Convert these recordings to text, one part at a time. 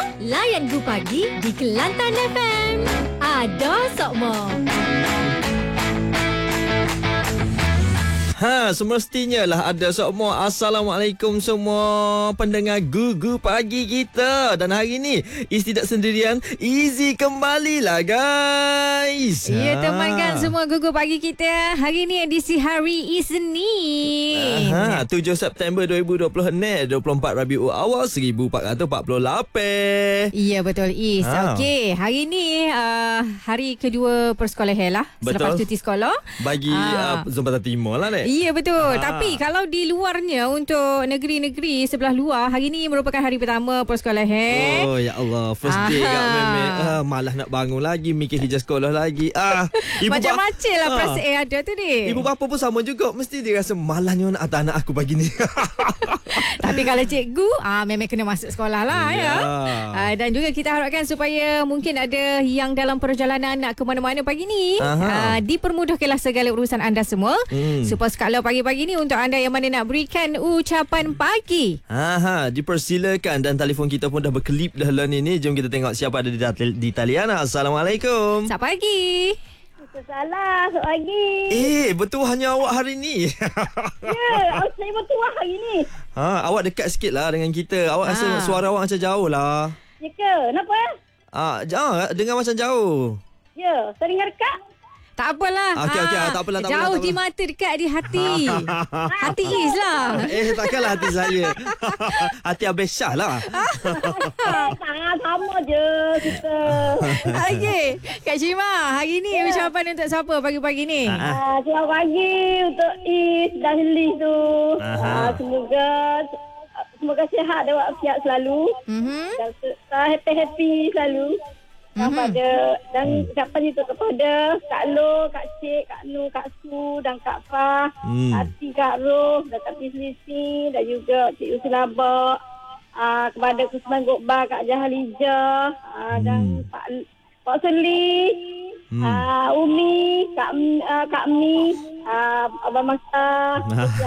Layan Gu Pagi di Kelantan FM. Ada Sokmo. Semestinya lah ada semua. Assalamualaikum semua pendengar Gugu Pagi kita. Dan hari ni Is tidak sendirian, Izzy kembali lah guys. Ya temankan semua Gugu Pagi kita. Hari ni edisi hari Isnin. 7 September 2020 ni 24 Rabiul Awal 1448. Ya betul Is. Okey, hari ni hari kedua persekolahan lah. Betul. Selepas cuti sekolah Bagi Zon Timur lah ni. Ya betul. Tapi kalau di luarnya untuk negeri-negeri sebelah luar, hari ni merupakan hari pertama persekolahan. Oh ya Allah, first day kat Memek. Malah nak bangun lagi, mikir kerja sekolah lagi. Macam-macam lah perasaan ada tu ni. Ibu bapa pun sama juga. Mesti dia rasa malahnya anak aku pagi ni. Tapi kalau cikgu memang kena masuk sekolah lah ya. Dan juga kita harapkan supaya mungkin ada yang dalam perjalanan nak ke mana-mana pagi ni, dipermudahkanlah segala urusan anda semua. Supaya kalau pagi-pagi ni untuk anda yang mana nak berikan ucapan pagi. Dipersilakan. Dan telefon kita pun dah berkelip dah lah ni. Jom kita tengok siapa ada di talian. Assalamualaikum. Selamat pagi. Salah, selamat pagi. Betul hanya awak hari ni. Ya, saya betul hari ni. Awak dekat sikit lah dengan kita. Awak rasa suara awak macam jauh lah. Ya ke? Kenapa? Dengar macam jauh. Ya, saya dengar dekat. Tak apalah. Okey, tak apalah. Jauh di mata, dekat di hati. Hati Is lah. Takkanlah hati saya. Hati Abel Syah lah. Sama je kita. Okey, Kak Syima, hari ni ucapan untuk siapa pagi-pagi ni? Selamat pagi untuk Is dan Liz tu. Semoga sihat dan walafiat selalu. Dan happy-happy selalu. Dan ucapan itu kepada Kak Lo, Kak Cik, Kak Nu, Kak Su dan Kak Fah, Kak Ti, Kak Roh dan Kak Tislisi dan juga Cik Yusri Labak, kepada Kusman Gokbar, Kak Jahalija, dan Pak Seli, Umi, Kak Mi, Abang Masa,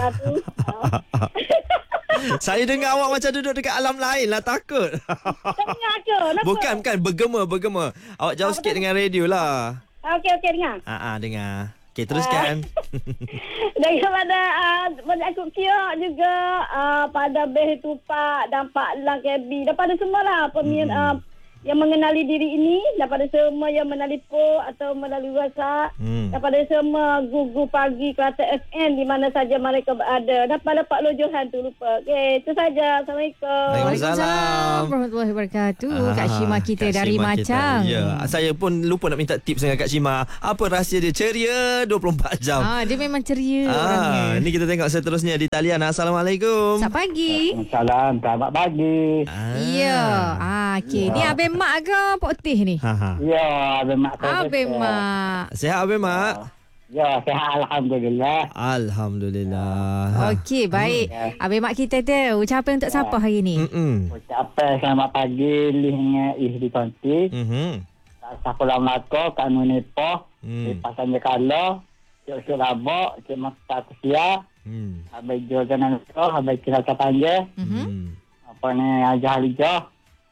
Saya dengar awak macam duduk dekat alam lain lah. Takut. Dengar ke? Bukan. Bergema. Awak jauh sikit dengan radio lah. Okey, dengar. Dengar. Okey, teruskan. Dan kepada aku Kiok juga, pada Beh Tupak dan Pak Lang Kebi, daripada semualah yang mengenali diri ini, daripada semua yang menelefon atau melalui WhatsApp, daripada semua Gugu Pagi Kelantan FM di mana saja mereka berada, dan pada Pak Lo Johan tu lupa. Okey, itu saja. Assalamualaikum. Waalaikumsalam warahmatullahi wabarakatuh. Kak Syima kita dari Macang. Ya, saya pun lupa nak minta tips dengan Kak Syima. Apa rahsia dia ceria 24 jam? Dia memang ceria orangnya. Ni kita tengok seterusnya di talian. Assalamualaikum. Selamat pagi. Selamat pagi. Ya. Okey, ni Abang Mak ke Pok Teh ni? Ya, Abang Mak. Abang Mak. Sihat Abang Mak? Ya, sihat Alhamdulillah. Alhamdulillah. Okey, baik. Abang Mak kita tu ucapan untuk siapa hari ni? Ucapan selamat pagi Lihnya Is di Konti. Sekolah Melaka, Kak Nunipo, di Pasang Jekala, Cik Usul Labak, Cik Makta Kusia, Habis Jordan Anusah, Habis Kirata Panjang, apa ni, Ajah Halijah,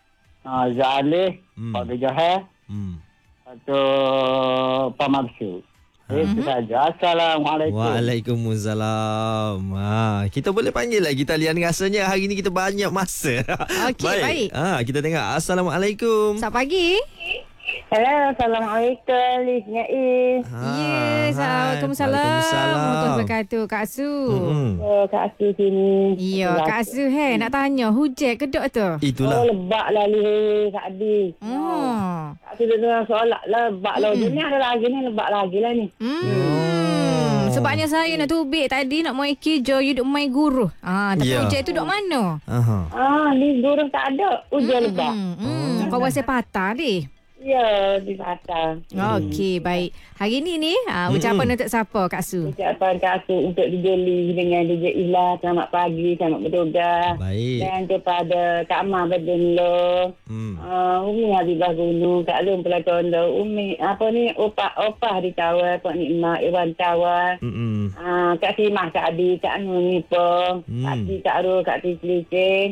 Zalih, Pak Johar, atau Pak Mabsu. Itu saja. Assalamualaikum. Waalaikumsalam. Kita boleh panggil lagi talian. Rasanya hari ni kita banyak masa. Okey, baik. Kita tengok. Assalamualaikum. Selamat pagi. Hello, Assalamualaikum. Liznya Is. Waalaikumsalam warahmatullahi wabarakatuh. Kak Su. Kak Asu sini. Ya, Kak Su nak tanya hujan kedok tu? Itulah. Lebak lah Liz, Kak Adi. Kak Asu dengar soalan lebak lah. Dunia ada lagi ni, lebak lagi lah ni. Sebabnya saya nak tubik tadi nak main kerja, you duk main guru. Tapi hujan tu duk mana? Liz guru tak ada. Hujan lebak. Kawasan patah ni. Ya, di pasar. Okey, baik. Hari ni ucapan untuk siapa Kak Su? Ucapan Kak Su untuk DJ Lee dengan DJ Ila. Selamat pagi, selamat bertugas. Baik. Dan kepada Kak Amah Badunlo, Umi Habibah Gunung, Kak Lum Pelatondo, Umi Opah di Tawar, Pak Nikmat Iwan Tawar, Kak Simah, Kak Adi, Kak Anu Nipo, Kak Ti, Kak Ru, Kak Ti Selising,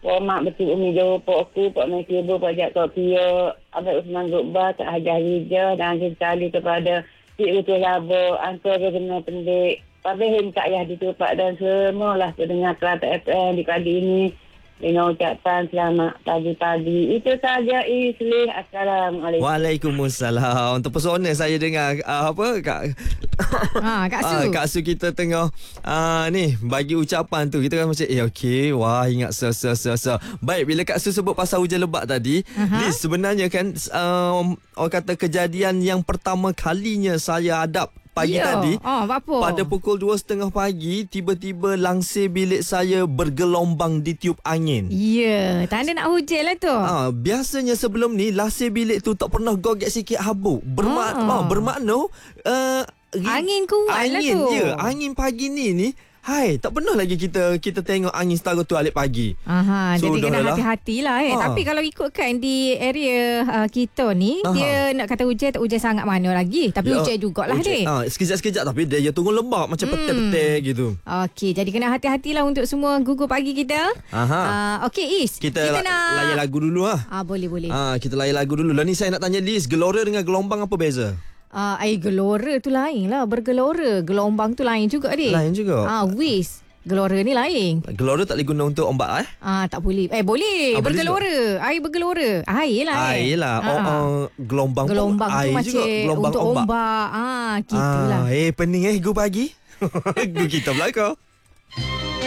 Mak betul umi jauh pokku, Pak Mekibu, Pak Jak Kopio, Abang Usman Gubba, Tak Hajar Hijau dan sekali kepada Cik Utul Labo, Angkor Benar Pendik, Pak Behim Kak Yahdi Tupak dan semualah pendengar Kelata FM di pagi ini. Dengan ucapan selamat pagi-pagi. Itu saja Islih. Assalamualaikum. Waalaikumsalam. Terpesona saya dengar Kak Kak Su kita tengah ni bagi ucapan tu. Kita kan macam okey. Wah, ingat Baik, bila Kak Su sebut pasal hujan lebat tadi, Liz, sebenarnya kan orang kata kejadian yang pertama kalinya saya hadap pagi tadi, pada pukul 2.30 pagi, tiba-tiba langsir bilik saya bergelombang ditiup angin. Ya, tanda nak hujan lah tu. Biasanya sebelum ni langsir bilik tu tak pernah gogek sikit habuk. Bermakna angin kuat lah tu. Ya, angin pagi ni tak pernah lagi kita tengok angin setara tu alik pagi. Jadi kena hati-hatilah Tapi kalau ikutkan di area kita ni, dia nak kata hujan, tak hujan sangat mana lagi. Tapi hujan jugalah dia. Sekejap-sekejap tapi dia turun lembap macam petai-petai gitu. Okey, jadi kena hati-hatilah untuk semua gugur pagi kita. Okey, Is. Kita nak layan lagu dulu Boleh. Kita layan lagu dulu. Lah ni saya nak tanya Liz, gelora dengan gelombang apa beza? Gelora tu lain lah. Bergelora. Gelombang tu lain juga dia. Lain juga. Wis. Gelora ni lain. Gelora tak boleh guna untuk ombak tak boleh. Boleh. Bergelora. Air bergelora. Air lah. Gelombang tu air macam juga. Gelombang untuk ombak. Gitulah. Pening Gu pagi. Gu kita belakang.